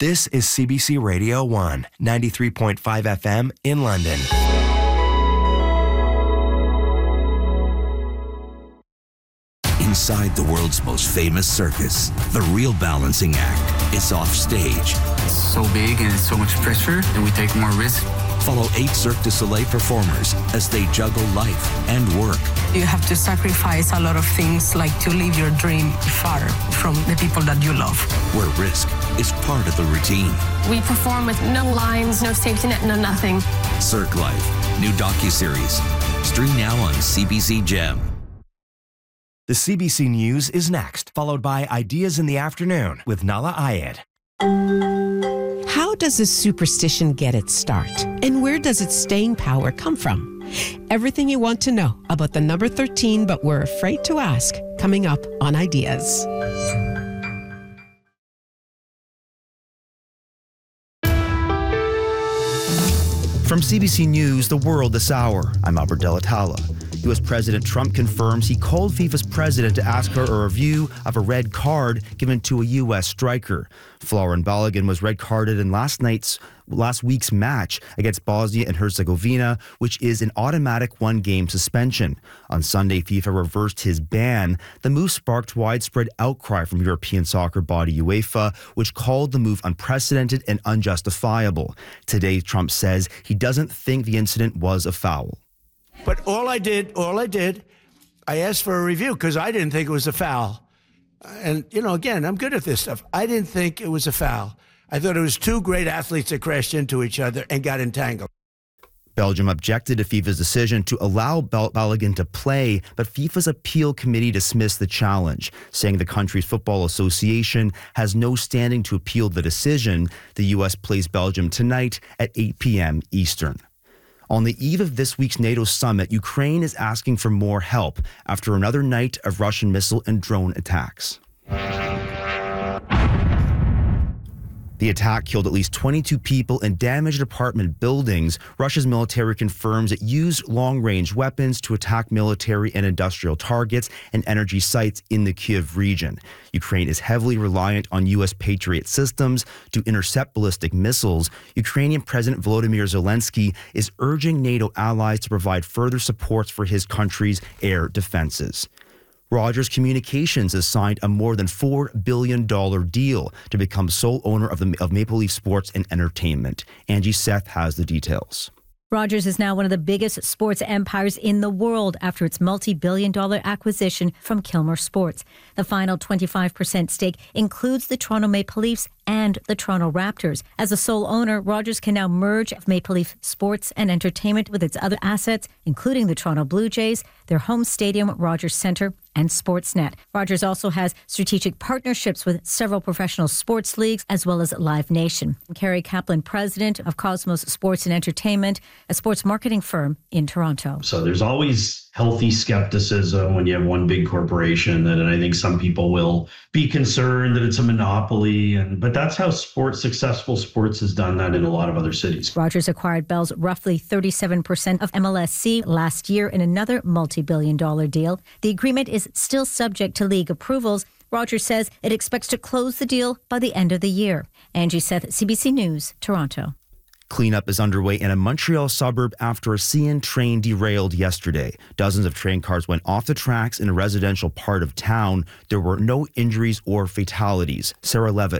This is CBC Radio 1, 93.5 FM in London. Inside the world's most famous circus, the real balancing act is off stage. It's so big and it's so much pressure and we take more risk. Follow 8 Cirque du Soleil performers as they juggle life and work. You have to sacrifice a lot of things, like to leave your dream far from the people that you love. Where risk is part of the routine. We perform with no lines, no safety net, no nothing. Cirque Life, new docuseries. Stream now on CBC Gem. The CBC News is next, followed by Ideas in the Afternoon with Nala Ayed. How does a superstition get its start? And where does its staying power come from? Everything you want to know about the number 13, but we're afraid to ask, coming up on Ideas. From CBC News, The World this hour, I'm Albert Delatala. U.S. President Trump confirms he called FIFA's president to ask her a review of a red card given to a U.S. striker. Florin Balogun was red carded in last week's match against Bosnia and Herzegovina, which is an automatic one-game suspension. On Sunday, FIFA reversed his ban. The move sparked widespread outcry from European soccer body UEFA, which called the move unprecedented and unjustifiable. Today, Trump says he doesn't think the incident was a foul. But all I did, I asked for a review because I didn't think it was a foul. And, again, I'm good at this stuff. I didn't think it was a foul. I thought it was two great athletes that crashed into each other and got entangled. Belgium objected to FIFA's decision to allow Balogun to play, but FIFA's appeal committee dismissed the challenge, saying the country's football association has no standing to appeal the decision. The U.S. plays Belgium tonight at 8 p.m. Eastern. On the eve of this week's NATO summit, Ukraine is asking for more help after another night of Russian missile and drone attacks. The attack killed at least 22 people and damaged apartment buildings. Russia's military confirms it used long-range weapons to attack military and industrial targets and energy sites in the Kyiv region. Ukraine is heavily reliant on U.S. Patriot systems to intercept ballistic missiles. Ukrainian President Volodymyr Zelensky is urging NATO allies to provide further supports for his country's air defenses. Rogers Communications has signed a more than $4 billion deal to become sole owner of Maple Leaf Sports and Entertainment. Angie Seth has the details. Rogers is now one of the biggest sports empires in the world after its multi-billion-dollar acquisition from Kilmer Sports. The final 25% stake includes the Toronto Maple Leafs and the Toronto Raptors. As a sole owner, Rogers can now merge Maple Leaf Sports and Entertainment with its other assets, including the Toronto Blue Jays, their home stadium, Rogers Centre, and Sportsnet. Rogers also has strategic partnerships with several professional sports leagues, as well as Live Nation. Kerry Kaplan, president of Cosmos Sports and Entertainment, a sports marketing firm in Toronto. So there's always healthy skepticism when you have one big corporation, and I think some people will be concerned that it's a monopoly, but that's how successful sports has done that in a lot of other cities. Rogers acquired Bell's roughly 37% of MLSC last year in another multi-billion-dollar deal. The agreement is still subject to league approvals. Rogers says it expects to close the deal by the end of the year. Angie Seth, CBC News, Toronto. Cleanup is underway in a Montreal suburb after a CN train derailed yesterday. Dozens of train cars went off the tracks in a residential part of town. There were no injuries or fatalities. Sarah Levitt